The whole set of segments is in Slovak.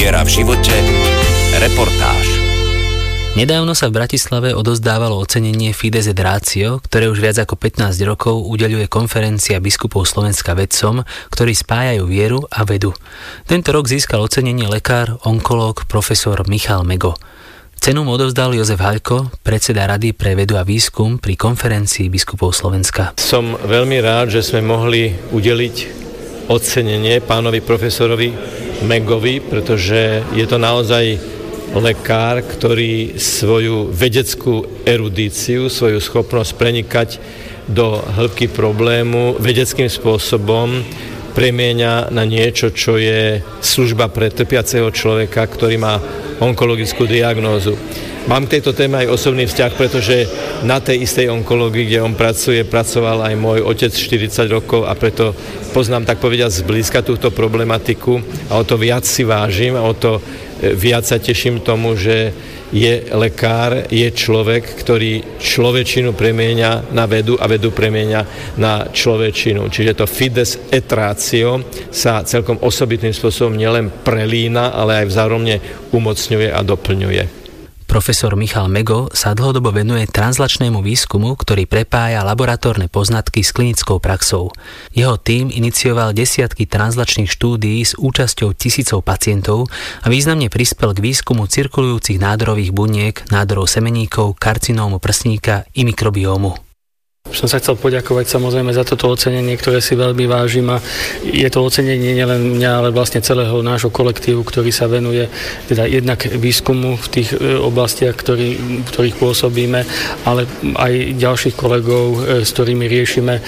Viera v živote. Reportáž. Nedávno sa v Bratislave odozdávalo ocenenie Fides et Ratio, ktoré už viac ako 15 rokov udeľuje Konferencia biskupov Slovenska vedcom, ktorí spájajú vieru a vedu. Tento rok získal ocenenie lekár, onkológ, profesor Michal Mego. Cenu mu odovzdal Jozef Haľko, predseda Rady pre vedu a výskum pri Konferencii biskupov Slovenska. Som veľmi rád, že sme mohli udeliť ocenenie pánovi profesorovi Megovi, pretože je to naozaj lekár, ktorý svoju vedeckú erudíciu, svoju schopnosť prenikať do hĺbky problému vedeckým spôsobom premieňa na niečo, čo je služba pre trpiaceho človeka, ktorý má onkologickú diagnózu. Mám k tejto téme aj osobný vzťah, pretože na tej istej onkológii, kde on pracoval aj môj otec 40 rokov a preto poznám, tak povediať, zblízka túto problematiku a o to viac si vážim a o to viac sa teším tomu, že je lekár, je človek, ktorý človečinu premieňa na vedu a vedu premieňa na človečinu. Čiže to Fides et Ratio sa celkom osobitným spôsobom nielen prelína, ale aj vzájomne umocňuje a doplňuje. Profesor Michal Mego sa dlhodobo venuje translačnému výskumu, ktorý prepája laboratórne poznatky s klinickou praxou. Jeho tím inicioval desiatky translačných štúdií s účasťou tisícov pacientov a významne prispel k výskumu cirkulujúcich nádorových buniek, nádorov semeníkov, karcinómu prsníka i mikrobiómu. Som sa chcel poďakovať samozrejme za toto ocenenie, ktoré si veľmi vážim, a je to ocenenie nielen mňa, ale vlastne celého nášho kolektívu, ktorý sa venuje teda jednak výskumu v tých oblastiach, ktorých pôsobíme, ale aj ďalších kolegov, s ktorými riešime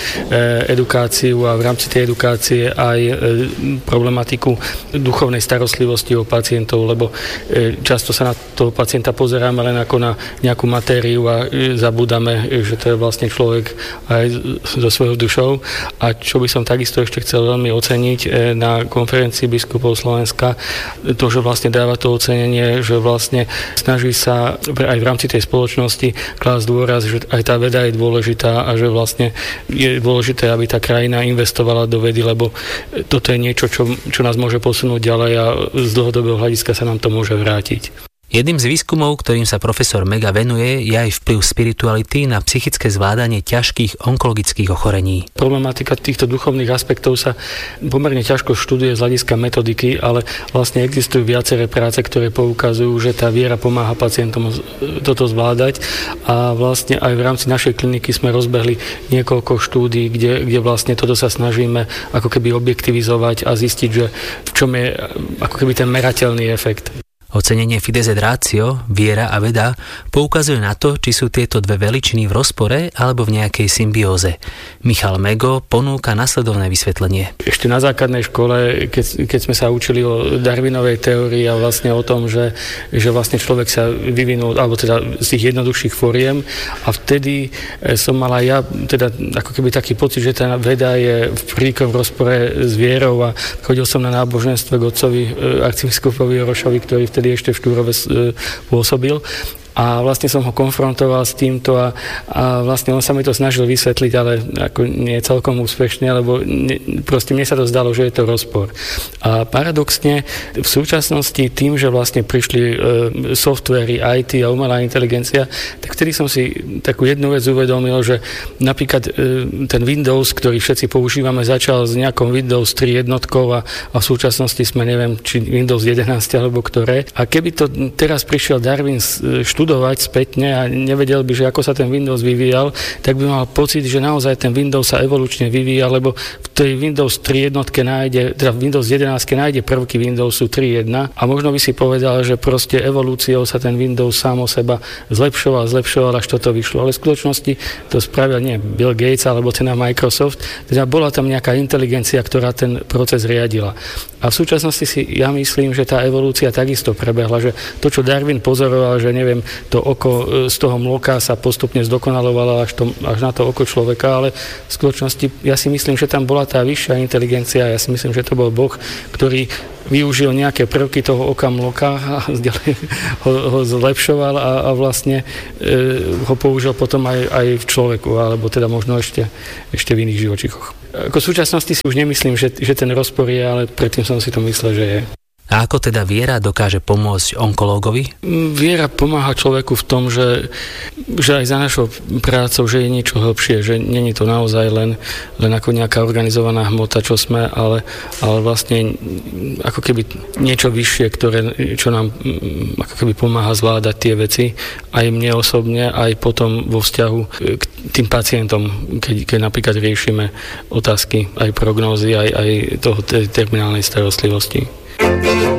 edukáciu a v rámci tej edukácie aj problematiku duchovnej starostlivosti o pacientov, lebo často sa na toho pacienta pozeráme len ako na nejakú matériu a zabúdame, že to je vlastne človek aj so svojou dušou. A čo by som takisto ešte chcel veľmi oceniť na Konferencii biskupov Slovenska, to, že vlastne dáva to ocenenie, že vlastne snaží sa aj v rámci tej spoločnosti klásť dôraz, že aj tá veda je dôležitá a že vlastne je dôležité, aby tá krajina investovala do vedy, lebo toto je niečo, čo nás môže posunúť ďalej a z dlhodobého hľadiska sa nám to môže vrátiť. Jedným z výskumov, ktorým sa profesor Mega venuje, je aj vplyv spirituality na psychické zvládanie ťažkých onkologických ochorení. Problematika týchto duchovných aspektov sa pomerne ťažko študuje z hľadiska metodiky, ale vlastne existujú viaceré práce, ktoré poukazujú, že tá viera pomáha pacientom toto zvládať, a vlastne aj v rámci našej kliniky sme rozbehli niekoľko štúdií, kde vlastne toto sa snažíme ako keby objektivizovať a zistiť, že v čom je ako keby ten merateľný efekt. Ocenenie Fides et Ratio, viera a veda, poukazuje na to, či sú tieto dve veličiny v rozpore alebo v nejakej symbióze. Michal Mego ponúka nasledovné vysvetlenie. Ešte na základnej škole, keď sme sa učili o Darwinovej teórii a vlastne o tom, že vlastne človek sa vyvinul, alebo teda z tých jednoduchších foriem, a vtedy som mal aj ja teda ako keby taký pocit, že tá veda je v príkrom rozpore s vierou, a chodil som na náboženstvo k otcovi arcibiskupovi Orošovi, ktorý vtedy ešte v Štúrove pôsobil. A vlastne som ho konfrontoval s týmto a vlastne on sa mi to snažil vysvetliť, ale ako nie celkom úspešne, lebo proste mne sa to zdalo, že je to rozpor. A paradoxne v súčasnosti tým, že vlastne prišli softvery, IT a umelá inteligencia, tak vtedy som si takú jednu vec uvedomil, že napríklad ten Windows, ktorý všetci používame, začal s nejakou Windows 3 jednotkou a v súčasnosti sme, neviem, či Windows 11 alebo ktoré. A keby to teraz prišiel Darwin študovať spätne a nevedel by, že ako sa ten Windows vyvíjal, tak by mal pocit, že naozaj ten Windows sa evolučne vyvíja, lebo v tej Windows 3 jednotke teda v Windows 11 nájde prvky Windowsu 3.1 a možno by si povedal, že proste evolúciou sa ten Windows sám o seba zlepšoval, až toto vyšlo. Ale v skutočnosti to spravil nie Bill Gates alebo teda Microsoft, teda bola tam nejaká inteligencia, ktorá ten proces riadila. A v súčasnosti si ja myslím, že tá evolúcia takisto prebehla, že to, čo Darwin pozoroval, že neviem, to oko z toho mloka sa postupne zdokonalovalo až na to oko človeka, ale v skutočnosti ja si myslím, že tam bola tá vyššia inteligencia, ja si myslím, že to bol Boh, ktorý využil nejaké prvky toho oka mloka a ho zlepšoval a vlastne ho použil potom aj v človeku, alebo teda možno ešte v iných živočíchoch. Ako v súčasnosti si už nemyslím, že ten rozpor je, ale predtým som si to myslel, že je. A ako teda viera dokáže pomôcť onkológovi? Viera pomáha človeku v tom, že aj za našou prácou, že je niečo hlbšie, že nie je to naozaj len ako nejaká organizovaná hmota, čo sme, ale vlastne ako keby niečo vyššie, čo nám ako keby pomáha zvládať tie veci, aj mne osobne, aj potom vo vzťahu k tým pacientom, keď napríklad riešime otázky, aj prognózy, aj toho terminálnej starostlivosti.